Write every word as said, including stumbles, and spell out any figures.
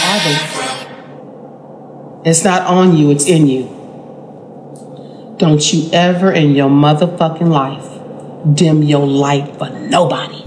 are the one. It's not on you, it's in you. Don't you ever in your motherfucking life dim your light for nobody.